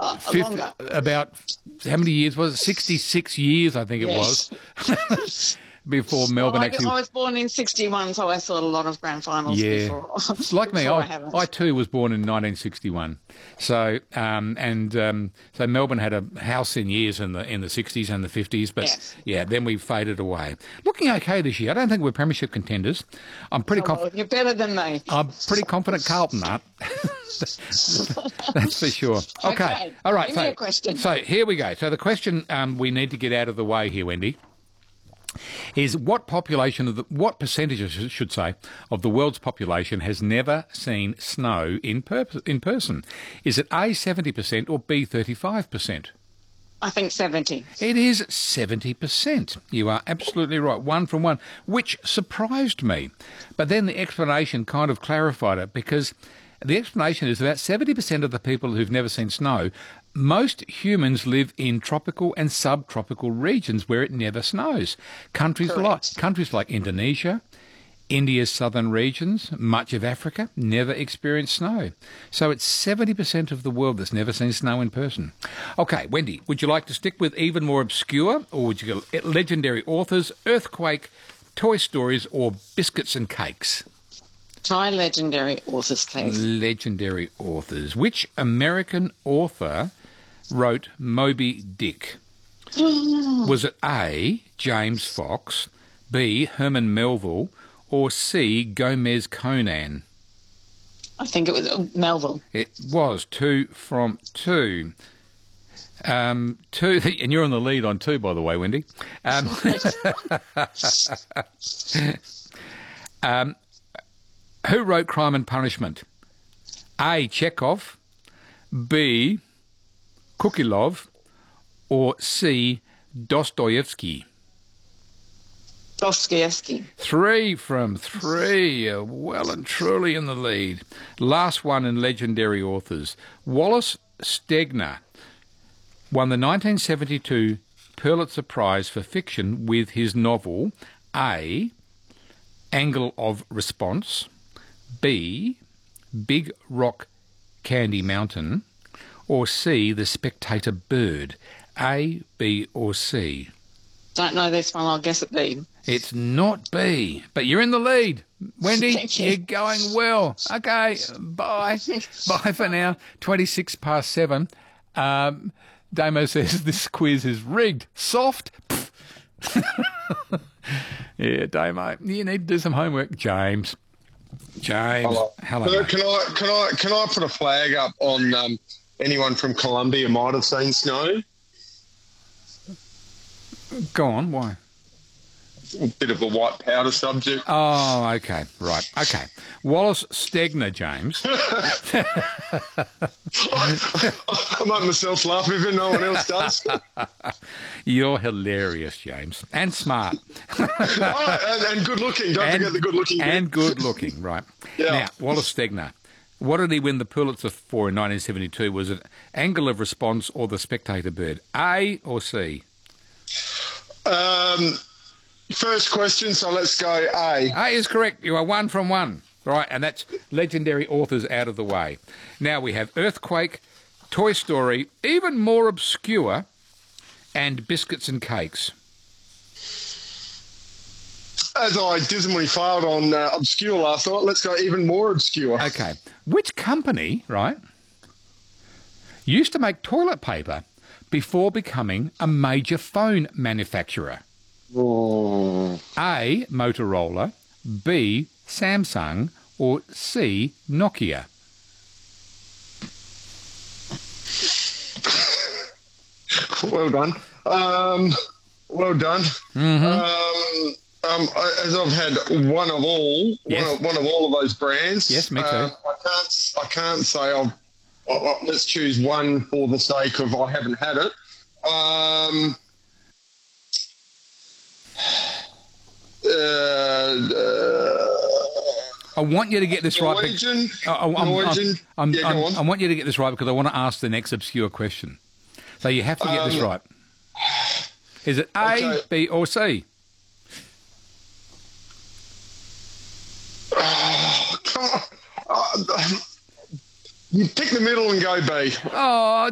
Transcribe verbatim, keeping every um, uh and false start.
uh, Fifth, longer. about how many years was it? sixty-six years, I think it Yes. was, before Well, Melbourne I, actually... I was born in sixty-one, so I saw a lot of grand finals Yeah, before. it's like me. before I, I, haven't. I too was born in nineteen sixty-one. So um, and um, so Melbourne had a halcyon years in the in the sixties and the fifties, but Yes. yeah, then we faded away. Looking okay this year. I don't think we're premiership contenders. I'm pretty Oh, conf- well, you're better than me. I'm pretty confident Carlton aren't. That's for sure. Okay, Okay, all right. give so me a question. so here we go. So the question um, we need to get out of the way here, Wendy, is what population of the what percentage, I should say, of the world's population has never seen snow in per, in person? Is it A seventy percent or B thirty-five percent? I think seventy. It is seventy percent. You are absolutely right. One from one, which surprised me. But then the explanation kind of clarified it, because the explanation is about seventy percent of the people who've never seen snow, most humans live in tropical and subtropical regions where it never snows. Countries like, Correct. countries like Indonesia, India's southern regions, much of Africa, never experience snow. So it's seventy percent of the world that's never seen snow in person. Okay, Wendy, would you like to stick with even more obscure, or would you go legendary authors, earthquake, Toy Stories, or biscuits and cakes? Try legendary authors, please. Legendary authors. Which American author wrote Moby Dick? Was it A, James Fox, B, Herman Melville, or C, Gomez Conan? I think it was uh, Melville. It was two from two. Um, two, and you're on the lead on two, by the way, Wendy. Um, um, who wrote Crime and Punishment? A, Chekhov, B, Kukilov, or C, Dostoevsky? Dostoevsky. Three from three, You're well and truly in the lead. Last one in legendary authors. Wallace Stegner won the nineteen seventy-two Pulitzer Prize for fiction with his novel A, Angle of Response, B, Big Rock Candy Mountain, or C, The Spectator Bird? A, B, or C? Don't know this one. I'll guess it B. It's not B, but you're in the lead. Wendy, Thank you. you're going well. Okay, bye. Bye for now. twenty-six past seven. Um, Damo says this quiz is rigged. Soft? Pfft. Yeah, Damo, you need to do some homework. James. James. Hello. Hello. So mate. can I can I can I put a flag up on um, anyone from Colombia might have seen snow? Go on, why? A bit of a white powder subject. Oh, okay, right, okay. Wallace Stegner, James. I make myself laugh if no one else does. You're hilarious, James, and smart. Oh, and, and good looking. Don't and, forget the good looking. and good looking, right? Yeah. Now, Wallace Stegner. What did he win the Pulitzer for in nineteen seventy-two? Was it Angle of Response or The Spectator Bird? A or C? Um, first question, so let's go A. A is correct. You are one from one. Right, and that's legendary authors out of the way. Now we have Earthquake, Toy Story, even more obscure, and Biscuits and Cakes. As I dismally failed on uh, obscure last night, let's go even more obscure. Okay. Which company, right, used to make toilet paper before becoming a major phone manufacturer? Oh. A, Motorola, B, Samsung, or C, Nokia? Well done. Um, well done. Mm-hmm. Um, um, I- as I've had one of all, Yes. one, of, one of all of those brands. Yes, me too. um, I can't. I can't say I've. I- I- let's choose one for the sake of I haven't had it. Um, uh, uh, I want you to get this right. bec- Norwegian. I- I- I'm- I'm- Norwegian. I'm- yeah, I'm- go on. I want you to get this right because I want to ask the next obscure question. So you have to get this Um, right. Is it A, okay. B, or C? Oh, come on. Uh, you pick the middle and go B. Oh,